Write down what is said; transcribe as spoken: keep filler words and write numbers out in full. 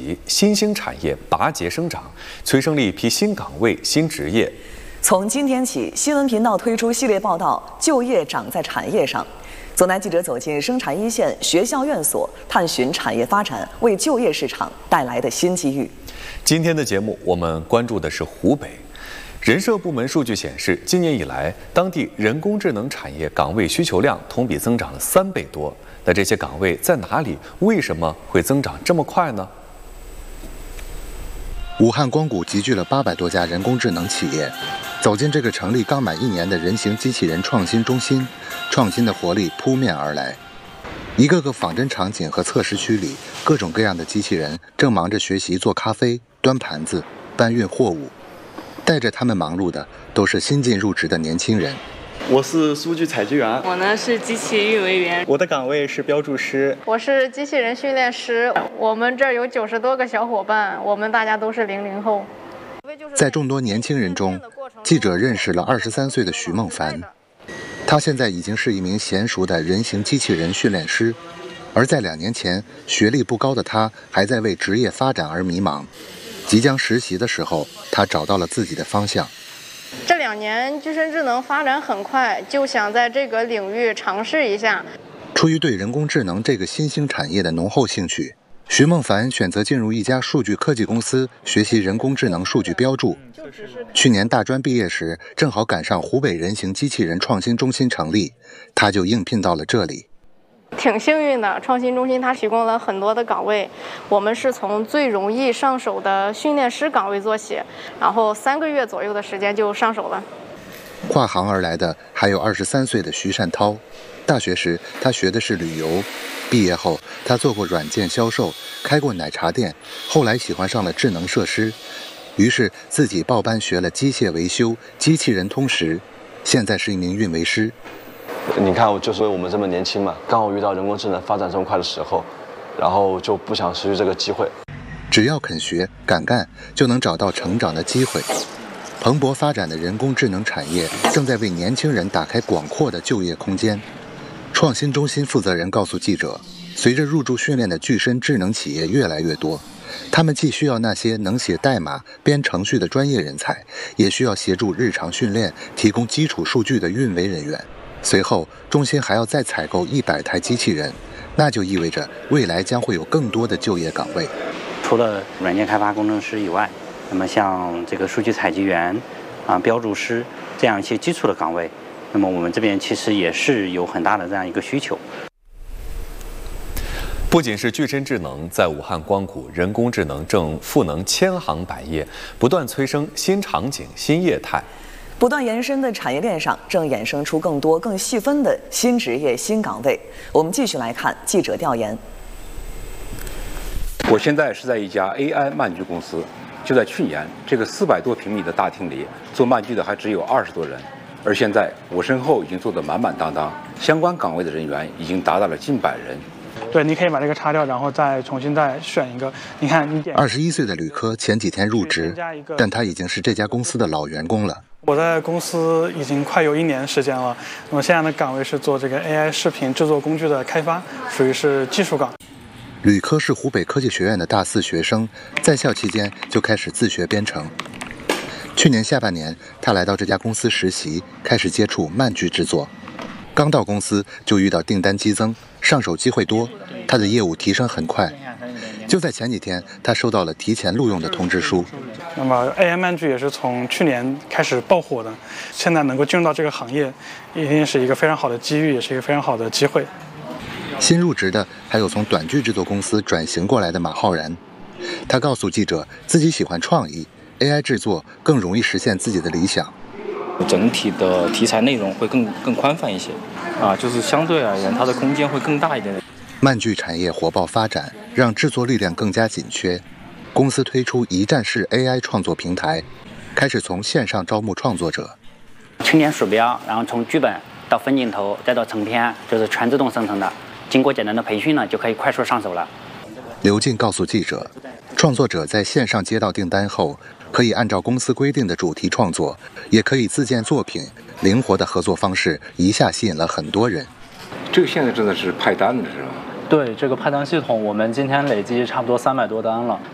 起，新兴产业拔节生长，催生了一批新岗位、新职业。 从今天起，新闻频道推出系列报道《就业长在产业上》，总台记者走进生产一线学校院所，探寻产业发展为就业市场带来的新机遇。 今天的节目，我们关注的是湖北。人社部门数据显示，今年以来，当地人工智能产业岗位需求量同比增长了三倍多。那这些岗位在哪里？为什么会增长这么快呢？ 武汉光谷集聚了八百多家人工智能企业。走进这个成立刚满一年的人形机器人创新中心，创新的活力扑面而来。一个个仿真场景和测试区里，各种各样的机器人正忙着学习做咖啡、端盘子、搬运货物。带着他们忙碌的都是新进入职的年轻人。 我是数据采集员， 我呢是机器运维员， 我的岗位是标注师， 我是机器人训练师。我们这儿有九十多个小伙伴，我们大家都是零零后。 在众多年轻人中，记者认识了二十三岁的徐梦凡，他现在已经是一名娴熟的人形机器人训练师，而在两年前，学历不高的他还在为职业发展而迷茫。即将实习的时候，他找到了自己的方向。 这两年具身智能发展很快，就想在这个领域尝试一下。 出于对人工智能这个新兴产业的浓厚兴趣，徐梦凡选择进入一家数据科技公司学习人工智能数据标注。去年大专毕业时，正好赶上湖北人形机器人创新中心成立，他就应聘到了这里。 挺幸运的，创新中心它提供了很多的岗位，我们是从最容易上手的训练师岗位做起，然后三个月左右的时间就上手了。 跨行而来的还有二十三岁的徐善涛，大学时他学的是旅游，毕业后他做过软件销售，开过奶茶店，后来喜欢上了智能设施，于是自己报班学了机械维修、机器人通识，现在是一名运维师。 你看，我就是我们这么年轻嘛，刚好遇到人工智能发展这么快的时候，然后就不想失去这个机会。 只要肯学敢干，就能找到成长的机会。蓬勃发展的人工智能产业正在为年轻人打开广阔的就业空间。创新中心负责人告诉记者，随着入驻训练的具身智能企业越来越多，他们既需要那些能写代码、编程序的专业人才，也需要协助日常训练、提供基础数据的运维人员。随后，中心还要再采购一百台机器人，那就意味着未来将会有更多的就业岗位。 除了软件开发工程师以外，那么像这个数据采集员、啊标注师这样一些基础的岗位，那么我们这边其实也是有很大的这样一个需求。 不仅是具身智能，在武汉光谷，人工智能正赋能千行百业，不断催生新场景、新业态。 不断延伸的产业链上，正衍生出更多更细分的新职业、新岗位。我们继续来看记者调研。 我现在是在一家 A I 漫剧公司，就在去年，这个四百多平米的大厅里，做漫剧的还只有二十多人，而现在我身后已经坐得满满当当，相关岗位的人员已经达到了近百人。 对，你可以把这个擦掉，然后再重新再选一个。你看，你点。 二十一岁的吕科前几天入职，但他已经是这家公司的老员工了。 我在公司已经快有一年时间了。那么现在的岗位是做这个 A I 视频制作工具的开发，属于是技术岗。 吕科是湖北科技学院的大四学生，在校期间就开始自学编程。去年下半年，他来到这家公司实习，开始接触漫剧制作。刚到公司就遇到订单激增，上手机会多，他的业务提升很快。就在前几天，他收到了提前录用的通知书。 那么 A I 漫剧也是从去年开始爆火的，现在能够进入到这个行业，一定是一个非常好的机遇，也是一个非常好的机会。 新入职的还有从短剧制作公司转型过来的马浩然，他告诉记者，自己喜欢创意 ，A I 制作更容易实现自己的理想。 整体的题材内容会更更宽泛一些，啊，就是相对而言，它的空间会更大一点。 漫剧产业火爆发展，让制作力量更加紧缺。公司推出一站式 A I 创作平台，开始从线上招募创作者。 轻点鼠标，然后从剧本到分镜头，再到成片，就是全自动生成的。经过简单的培训呢，就可以快速上手了。 刘静告诉记者，创作者在线上接到订单后，可以按照公司规定的主题创作，也可以自建作品。灵活的合作方式一下吸引了很多人。 这个现在真的是派单的是吧？ 对，这个派单系统，我们今天累计差不多三百多单了。